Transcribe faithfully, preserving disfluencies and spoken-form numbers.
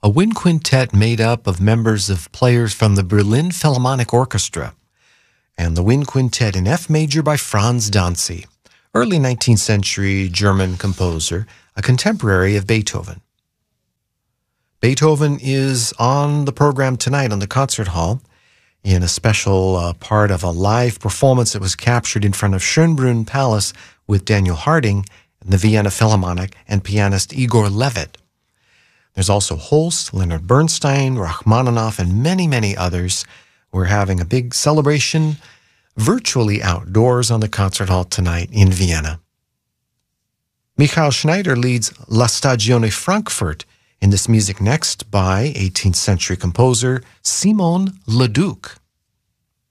a wind quintet made up of members of players from the Berlin Philharmonic Orchestra, and the Wind Quintet in F major by Franz Danzi, early nineteenth century German composer, a contemporary of Beethoven. Beethoven is on the program tonight on the concert hall in a special uh, part of a live performance that was captured in front of Schönbrunn Palace with Daniel Harding and the Vienna Philharmonic and pianist Igor Levit. There's also Holst, Leonard Bernstein, Rachmaninoff, and many, many others. We're having a big celebration virtually outdoors on the concert hall tonight in Vienna. Michael Schneider leads La Stagione Frankfurt in this music next by eighteenth century composer Simon Leduc.